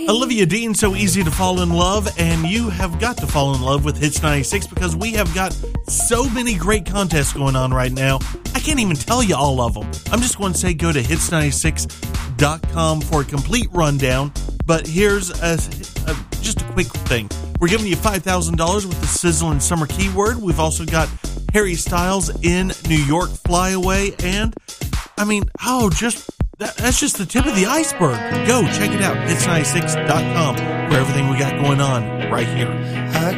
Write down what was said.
Olivia Dean, So Easy to Fall in Love, and you have got to fall in love with Hits 96 because we have got so many great contests going on right now. I can't even tell you all of them. I'm just going to say go to hits96.com for a complete rundown, but here's just a quick thing. We're giving you $5,000 with the sizzling summer keyword. We've also got Harry Styles in New York Flyaway, and that's just the tip of the iceberg. Go check it out, hits96.com, for everything we got going on right here. I